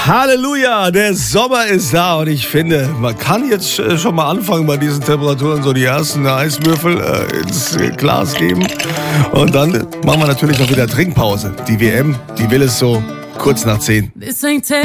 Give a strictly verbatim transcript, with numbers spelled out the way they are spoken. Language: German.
Halleluja, der Sommer ist da und ich finde, man kann jetzt schon mal anfangen bei diesen Temperaturen, so die ersten Eiswürfel äh, ins Glas geben und dann machen wir natürlich auch wieder Trinkpause. Die W M, die will es so kurz nach zehn. This ain't